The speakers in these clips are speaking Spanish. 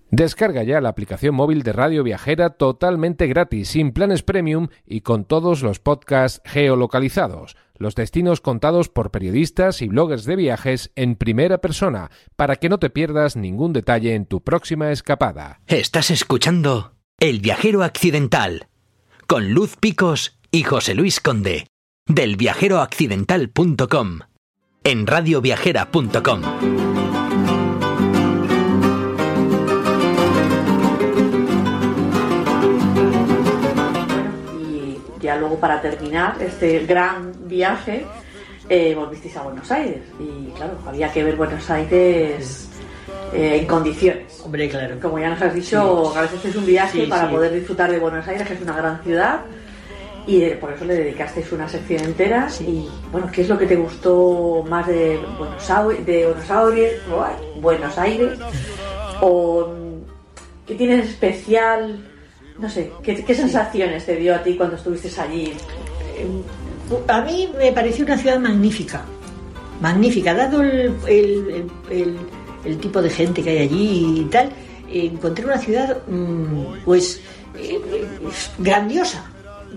Descarga ya la aplicación móvil de Radio Viajera totalmente gratis, sin planes premium y con todos los podcasts geolocalizados, los destinos contados por periodistas y bloggers de viajes en primera persona, para que no te pierdas ningún detalle en tu próxima escapada. Estás escuchando El Viajero Accidental, con Luz Picos y José Luis Conde, del viajeroaccidental.com, en radioviajera.com. Ya luego, para terminar este gran viaje, volvisteis a Buenos Aires y claro, había que ver Buenos Aires en condiciones. Hombre, claro. Como ya nos has dicho, sí. a veces es un viaje para sí. poder disfrutar de Buenos Aires, que es una gran ciudad, y por eso le dedicasteis una sección entera. Sí. Y bueno, ¿qué es lo que te gustó más de Buenos Aires? ¿O qué tienes especial? No sé, ¿qué sensaciones te dio a ti cuando estuviste allí? A mí me pareció una ciudad magnífica, dado el tipo de gente que hay allí y tal. Encontré una ciudad grandiosa,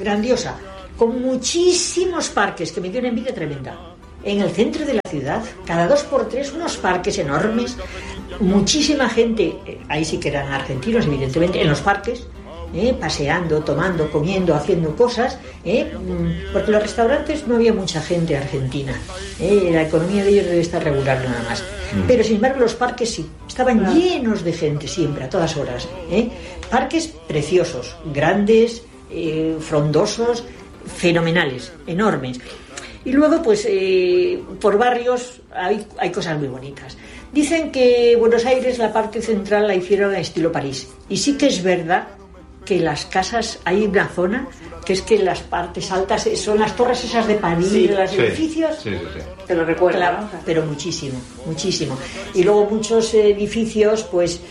con muchísimos parques, que me dio una envidia tremenda. En el centro de la ciudad, cada 2x3, unos parques enormes, muchísima gente, ahí sí que eran argentinos, evidentemente, en los parques, paseando, tomando, comiendo, haciendo cosas, porque en los restaurantes no había mucha gente argentina, la economía de ellos debe estar regular nada más, pero sin embargo los parques sí, estaban llenos de gente siempre, a todas horas, parques preciosos, grandes, frondosos, fenomenales, enormes. Y luego pues por barrios hay cosas muy bonitas. Dicen que Buenos Aires, la parte central, la hicieron en estilo París, y sí que es verdad que las casas, hay una zona que es que las partes altas son las torres esas de París, los edificios. Sí. Te lo recuerdo, claro, ¿no? pero muchísimo. Y luego muchos edificios, pues,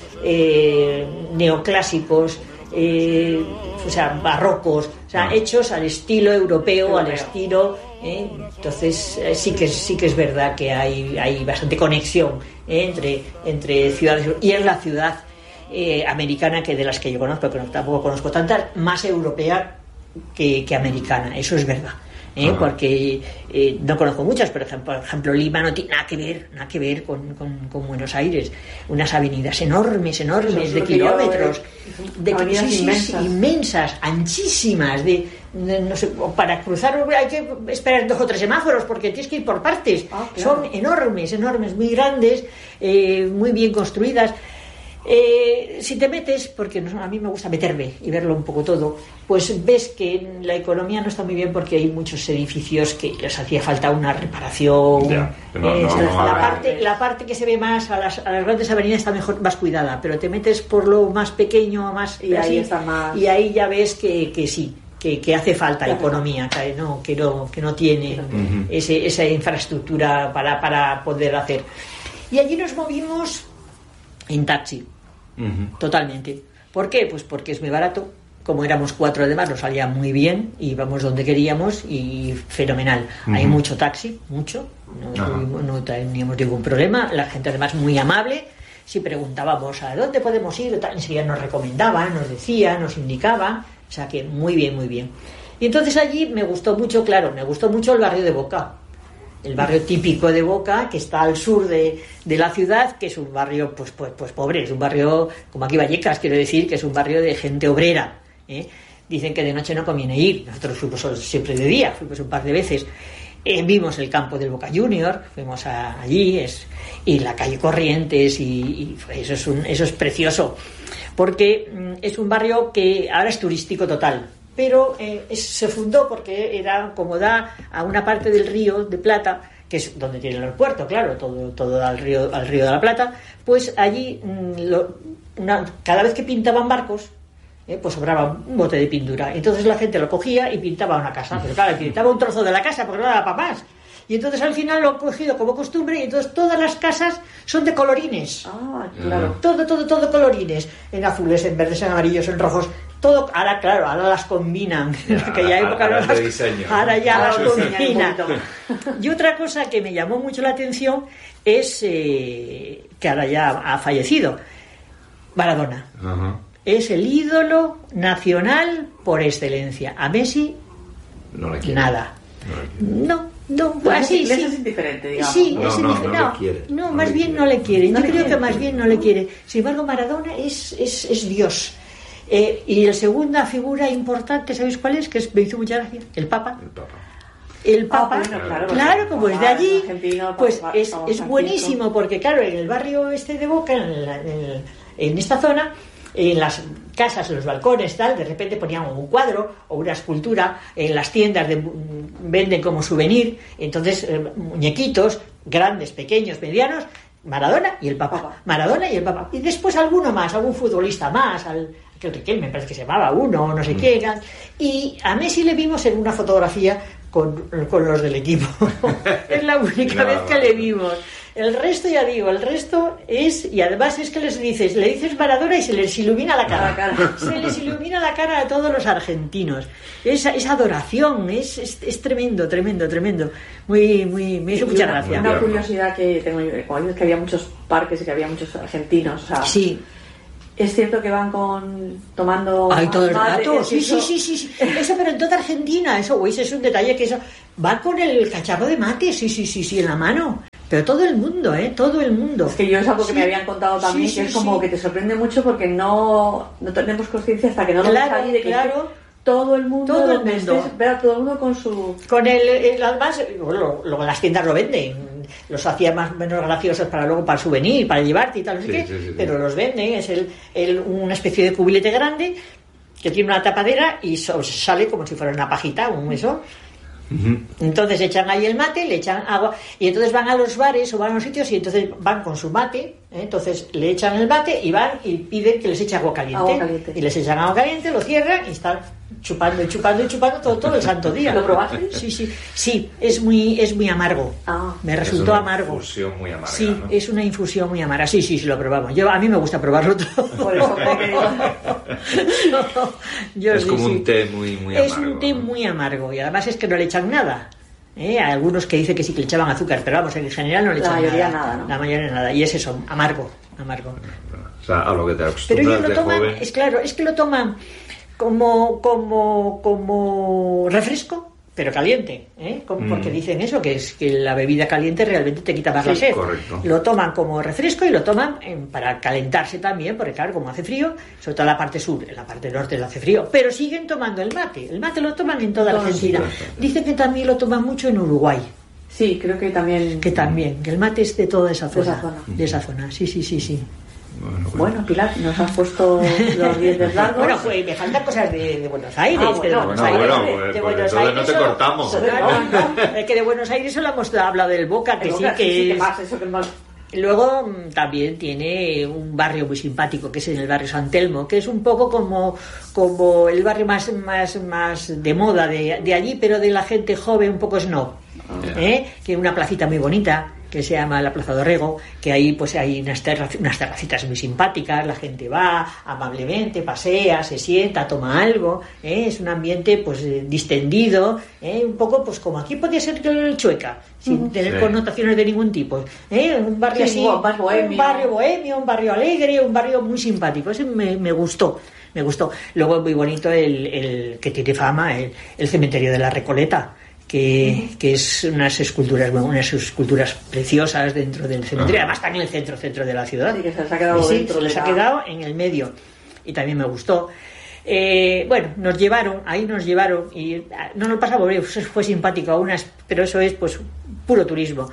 neoclásicos, barrocos, hechos al estilo europeo, al estilo. Entonces sí que es verdad que hay bastante conexión entre ciudades, y es la ciudad americana, que de las que yo conozco, pero tampoco conozco tantas, más europea que americana, eso es verdad, porque no conozco muchas, pero por ejemplo Lima no tiene nada que ver con Buenos Aires, unas avenidas enormes de kilómetros, de avenidas inmensas, anchísimas, no sé, para cruzar hay que esperar 2 o 3 semáforos porque tienes que ir por partes. Claro. Son enormes, muy grandes, muy bien construidas. Si te metes, porque a mí me gusta meterme y verlo un poco todo, pues ves que la economía no está muy bien, porque hay muchos edificios que les hacía falta una reparación. La parte que se ve más a las grandes avenidas está mejor, más cuidada, pero te metes por lo más pequeño, más y así, ahí está más... y ahí ya ves que sí, que hace falta economía, que no tiene esa infraestructura para poder hacer. Y allí nos movimos en taxi, totalmente. ¿Por qué? Pues porque es muy barato. Como éramos 4, además, nos salía muy bien, íbamos donde queríamos y fenomenal. Hay mucho taxi, no teníamos ningún problema. La gente, además, muy amable. Si preguntábamos a dónde podemos ir, enseguida nos recomendaban, nos decían, nos indicaban. O sea que muy bien. Y entonces allí me gustó mucho el barrio de Boca. El barrio típico de Boca, que está al sur de la ciudad, que es un barrio pues pobre, es un barrio como aquí Vallecas, quiero decir, que es un barrio de gente obrera, Dicen que de noche no conviene ir, nosotros fuimos siempre de día, fuimos un par de veces. Vimos el campo del Boca Junior, fuimos allí, y la calle Corrientes, y eso es precioso, porque es un barrio que ahora es turístico total, pero se fundó porque era como da a una parte del Río de Plata, que es donde tiene el aeropuerto, claro, todo da al río de la Plata. Pues allí cada vez que pintaban barcos, pues sobraba un bote de pintura, entonces la gente lo cogía y pintaba una casa, pero claro, pintaba un trozo de la casa porque no daba para más. Y entonces al final lo han cogido como costumbre, y entonces todas las casas son de colorines. Claro. Todo colorines, en azules, en verdes, en amarillos, en rojos, todo. Ahora las combinan, en aquella época ahora ya las combinan. Y otra cosa que me llamó mucho la atención es que ahora ya ha fallecido, Maradona. Es el ídolo nacional por excelencia. A Messi, no le quiere. Nada. No, así sí. Es indiferente, digamos. Sí, no, más bien no le quiere. Yo creo que más bien no le quiere. Sin embargo, Maradona es Dios. Y la segunda figura importante, ¿sabéis cuál es? Que me hizo mucha gracia. El Papa. El Papa, claro, como es de allí, pues es buenísimo, porque claro, en el barrio este de Boca, en esta zona, en las casas, en los balcones, tal, de repente ponían un cuadro o una escultura, en las tiendas venden como souvenir, entonces muñequitos, grandes, pequeños, medianos, Maradona y el Papa, Maradona y el Papa, y después alguno más, algún futbolista más, me parece que se llamaba uno, no sé qué, y a Messi le vimos en una fotografía con los del equipo. Es la única vez que le vimos. El resto, ya digo, y además es que le dices Maradona y se les ilumina la cara. Se les ilumina la cara a todos los argentinos. Esa adoración, es tremendo. Muy, me hizo mucha gracia. Una curiosidad que tengo yo, es que había muchos parques y que había muchos argentinos, o sea, sí. Es cierto que van tomando... Ay, todo el rato, sí. Eso, pero en toda Argentina, eso es un detalle que eso... Va con el cacharro de mate, sí, en la mano. Pero todo el mundo, todo el mundo. Es que yo es algo que me habían contado también, que es como que te sorprende mucho porque no tenemos conciencia hasta que no lo ves ahí de que todo el mundo, ver a todo el mundo con su... Con el además, luego las tiendas lo venden. Los hacía más o menos graciosos para el souvenir, para llevarte y tal, no sé qué, pero los venden. Es una especie de cubilete grande que tiene una tapadera y sale como si fuera una pajita, eso. Entonces echan ahí el mate, le echan agua y entonces van a los bares o van a los sitios y entonces van con su mate, entonces le echan el mate y van y piden que les eche agua caliente. Y les echan agua caliente, lo cierran y están chupando todo el santo día. ¿Lo probaste? Sí, es muy amargo. Me resultó amargo. Es una infusión muy amarga. Sí, ¿no? Es una infusión muy amarga. Sí, lo probamos. A mí me gusta probarlo todo. Por eso es como un té muy amargo. Es un té muy amargo y además es que no le echan nada. Hay algunos que dicen que sí que le echaban azúcar, pero vamos, en general no le echan nada, ¿no? La mayoría nada. Y es eso, amargo. O sea, a lo que te acostumbras. Pero ellos lo toman, joven. es que lo toman como refresco, pero caliente, porque dicen eso, que es que la bebida caliente realmente te quita más la sed. Correcto. Lo toman como refresco y lo toman para calentarse también, porque claro, como hace frío, sobre todo en la parte sur, en la parte norte no hace frío, pero siguen tomando el mate lo toman en toda Argentina. Dicen que también lo toman mucho en Uruguay. Sí, creo que también. Que el mate es de toda esa zona. De esa zona, sí. Bueno, Pilar, nos has puesto los dientes largos. Bueno, pues me faltan cosas de Buenos Aires. De Buenos Aires no te cortamos. Es que de Buenos Aires solo hemos hablado del Boca, que que es... Luego también tiene un barrio muy simpático, que es en el barrio San Telmo, que es un poco como el barrio más de moda de allí, pero de la gente joven, un poco snob. Que una placita muy bonita que se llama la Plaza Dorrego, que ahí pues hay unas terracitas muy simpáticas, la gente va amablemente, pasea, se sienta, toma algo, es un ambiente pues distendido, un poco pues como aquí podría ser el Chueca, sin tener connotaciones de ningún tipo, un barrio así, un barrio bohemio, un barrio alegre, un barrio muy simpático. Ese me gustó. Luego es muy bonito el que tiene fama, el cementerio de la Recoleta, que es unas esculturas preciosas dentro del cementerio. Además están en el centro de la ciudad. Sí, que se les ha quedado dentro. Les ha quedado en el medio y también me gustó. Bueno, nos llevaron y no nos pasamos bien, fue simpático, pero eso es pues puro turismo.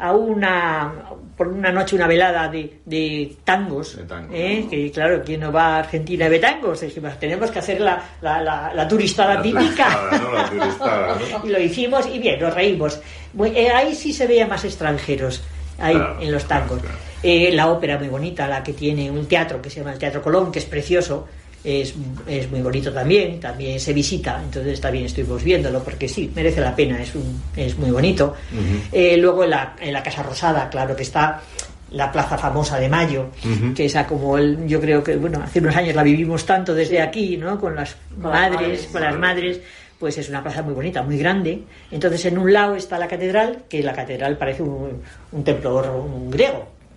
Por una noche, una velada de tangos, que claro, ¿quién no va a Argentina y ve tangos? Dijimos, tenemos que hacer la turistada típica. La turistada, ¿no? Y lo hicimos y bien, nos reímos. Ahí sí se veía más extranjeros, en los tangos. Claro. La ópera muy bonita, la que tiene un teatro que se llama el Teatro Colón, que es precioso. Es muy bonito también se visita, entonces también estuvimos viéndolo porque sí, merece la pena, es muy bonito. Luego en la Casa Rosada, claro que está la Plaza Famosa de Mayo, que esa yo creo que, bueno, hace unos años la vivimos tanto desde aquí, ¿no? Con las madres, pues es una plaza muy bonita, muy grande. Entonces en un lado está la catedral, que la catedral parece un templo griego.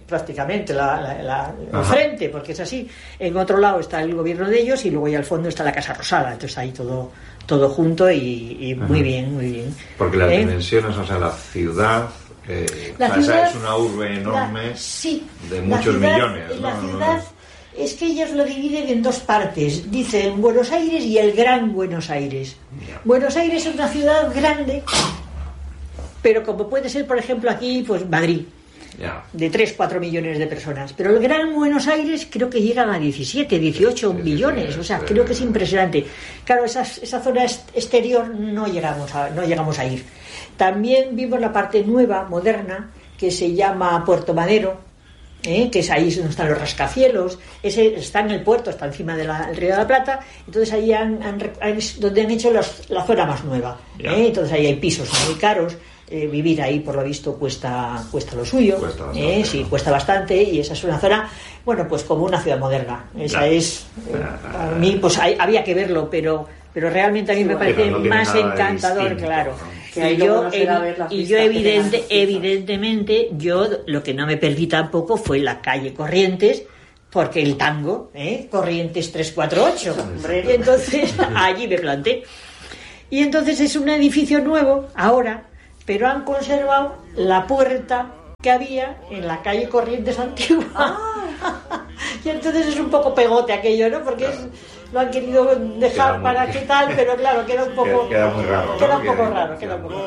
prácticamente el frente, porque es así. En otro lado está el gobierno de ellos y luego ya al fondo está la Casa Rosada. Entonces ahí todo junto y muy bien, muy bien. Porque las dimensiones, o sea, la ciudad... ciudad es una urbe enorme de muchos millones, ¿no? La ciudad es que ellos lo dividen en dos partes. Dicen Buenos Aires y el Gran Buenos Aires. Yeah. Buenos Aires es una ciudad grande, pero como puede ser, por ejemplo, aquí, pues Madrid, de 3-4 millones de personas. Pero el Gran Buenos Aires creo que llegan a 17, 18 millones. O sea, creo que es impresionante. Claro, esa zona exterior no llegamos a ir. También vimos la parte nueva, moderna, que se llama Puerto Madero, que es ahí donde están los rascacielos. Ese está en el puerto, está encima del Río de la Plata. Entonces ahí donde han hecho la zona más nueva. Entonces ahí hay pisos muy caros. Vivir ahí, por lo visto, cuesta lo suyo. Cuesta bastante. Y esa es una zona, bueno, pues como una ciudad moderna. Esa es, para mí, pues había que verlo, pero realmente a mí me parece más encantador, claro. Y yo evidentemente, yo lo que no me perdí tampoco fue la calle Corrientes, porque el tango, Corrientes 348, y entonces allí me planté. Y entonces es un edificio nuevo ahora, pero han conservado la puerta que había en la calle Corrientes antigua. Y entonces es un poco pegote aquello, ¿no? Porque lo han querido dejar para qué tal, pero claro, queda un poco... Queda muy raro. Queda un poco raro.